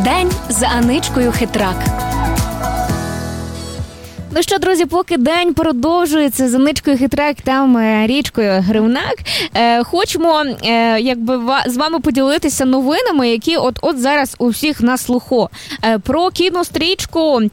День з Аничкою Хитрак. Ну що, друзі, поки день продовжується з Аничкою Хитрак, там Річкою Гривнак, хочемо з вами поділитися новинами, які от зараз у всіх на слуху. Про кінострічку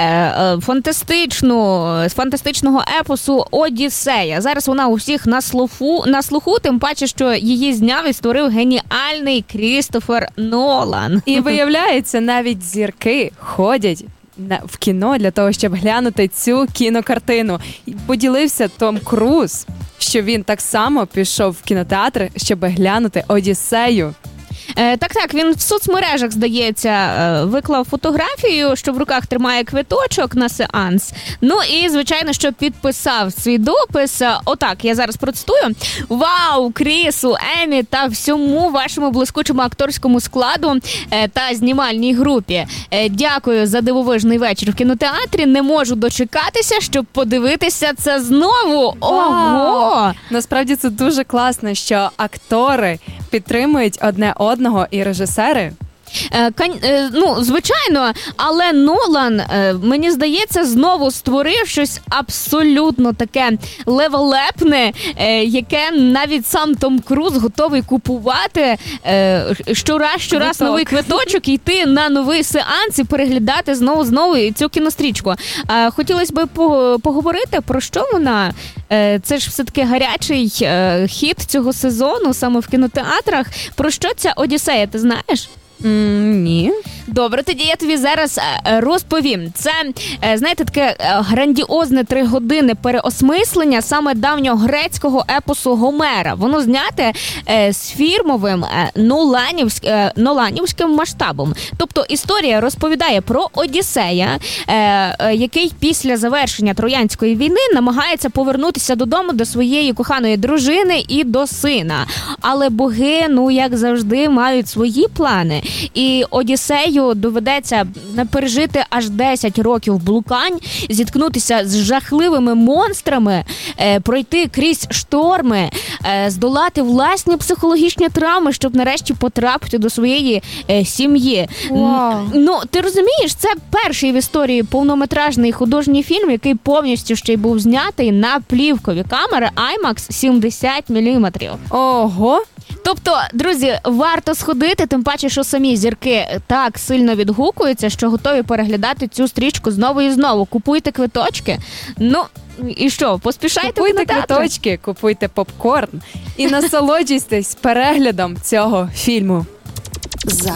фантастичного епосу «Одіссея». Зараз вона у всіх на слуху, тим паче, що її зняв і створив геніальний Крістофер Нолан. І виявляється, навіть зірки ходять в кіно для того, щоб глянути цю кінокартину. Поділився Том Круз, що він так само пішов в кінотеатр, щоб глянути «Одіссею». Так, він в соцмережах, здається, виклав фотографію, що в руках тримає квиточок на сеанс. Ну і, звичайно, що підписав свій допис. Отак, я зараз процитую. Вау, Крісу, Емі та всьому вашому блискучому акторському складу та знімальній групі. Дякую за дивовижний вечір в кінотеатрі. Не можу дочекатися, щоб подивитися це знову. Ого! Насправді це дуже класно, що актори підтримують одне одного і режисери. Звичайно, але Нолан, мені здається, знову створив щось абсолютно таке левелепне, яке навіть сам Том Круз готовий купувати щораз новий квиточок, йти на новий сеанс і переглядати знову цю кінострічку. Хотілося б поговорити, про що вона. Це ж все-таки гарячий хіт цього сезону, саме в кінотеатрах. Про що ця «Одіссея», ти знаєш? Ні. Добре, тоді я тобі зараз розповім. Це, знаєте, таке грандіозне 3 години переосмислення саме давньогрецького епосу Гомера. Воно зняте з фірмовим ноланівським масштабом. Тобто історія розповідає про Одіссея, який після завершення Троянської війни намагається повернутися додому до своєї коханої дружини і до сина. Але боги, як завжди, мають свої плани. І Одіссею доведеться пережити аж 10 років блукань, зіткнутися з жахливими монстрами, пройти крізь шторми, здолати власні психологічні травми, щоб нарешті потрапити до своєї сім'ї. Wow. Ти розумієш, це перший в історії повнометражний художній фільм, який повністю ще й був знятий на плівкові камери IMAX 70 мм. Ого! Тобто, друзі, варто сходити, тим паче, що самі зірки так сильно відгукуються, що готові переглядати цю стрічку знову і знову. Купуйте квиточки. І що, поспішайте в кінотеатр? Купуйте квиточки, купуйте попкорн і насолоджуйтесь переглядом цього фільму.